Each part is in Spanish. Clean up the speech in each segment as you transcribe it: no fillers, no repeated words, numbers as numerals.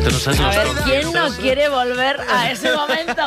Usted no sabe si A los ver, ¿quién conciertos... no quiere volver a ese momento?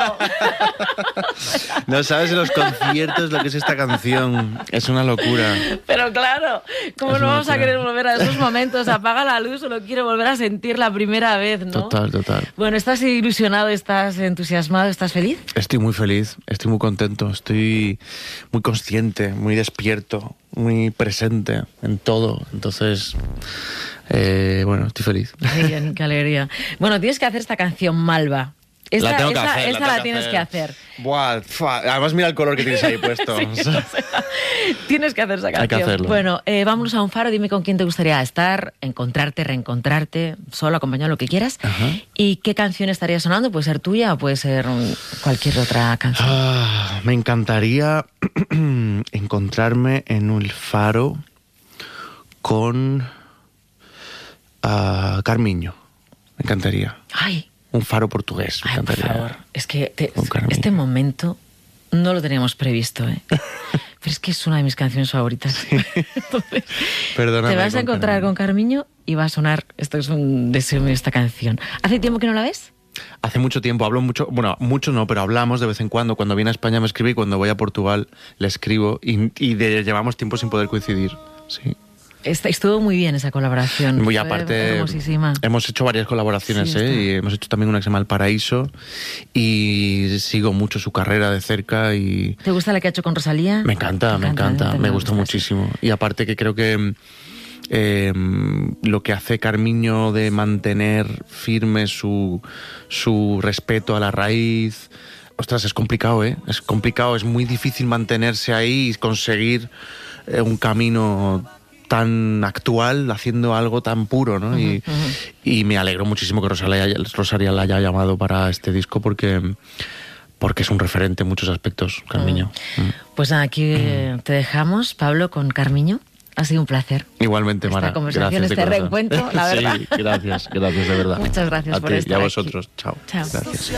No sabes en los conciertos lo que es esta canción. Es una locura. Pero claro, ¿cómo Es no una vamos a locura. querer volver a esos momentos? Apaga la luz, solo quiero volver a sentir la primera vez, ¿no? Total. Bueno, ¿estás ilusionado, estás entusiasmado, estás feliz? Estoy muy feliz, estoy muy contento, estoy muy consciente, muy despierto, muy presente en todo. Entonces, bueno, estoy feliz. Qué bien, qué alegría. Bueno, tienes que hacer esta canción Malva. Esta La tengo que hacer, esta la tienes que hacer. Buah, además mira el color que tienes ahí puesto. Sí, o sea, tienes que hacer esa canción. Hay que hacerlo. Bueno, vámonos a un faro. Dime con quién te gustaría estar, encontrarte, reencontrarte, solo, acompañado, lo que quieras. Ajá. ¿Y qué canción estaría sonando? Puede ser tuya o puede ser cualquier otra canción. Me encantaría encontrarme en un faro con Carmiño. Me encantaría. Ay, Un faro portugués. Me ay, por encantaría. favor. Es que Con Carmiño. este momento no lo teníamos previsto, ¿eh? Pero es que es una de mis canciones favoritas. Entonces, Perdóname, te vas a con encontrar Carmiño. con Carmiño y va a sonar, esto es un deseo mío, esta canción. ¿Hace tiempo que no la ves? Hace mucho tiempo, hablo mucho, bueno, mucho no, pero hablamos de vez en cuando. Cuando viene a España me escribe y cuando voy a Portugal le escribo llevamos tiempo sin poder coincidir. Sí. Estuvo muy bien esa colaboración. Y Fue aparte, hermosísima. hemos hecho varias colaboraciones, Sí, está. y hemos hecho también una que se llama El Paraíso y sigo mucho su carrera de cerca y ¿Te gusta la que ha hecho con Rosalía? me encanta, me gusta muchísimo. Y aparte que creo que lo que hace Carmiño de mantener firme su respeto a la raíz, ostras, es complicado, ¿eh? Es complicado, es muy difícil mantenerse ahí y conseguir un camino tan actual haciendo algo tan puro, ¿no? Y me alegro muchísimo que Rosalía la haya llamado para este disco porque es un referente en muchos aspectos, Carmiño. Pues aquí te dejamos, Pablo, con Carmiño. Ha sido un placer. Igualmente, Mara. Esta conversación, Gracias de este corazón. reencuentro, la verdad. Sí, gracias de verdad. Muchas gracias a por ti estar y a aquí. vosotros. Chao. Chao. Gracias.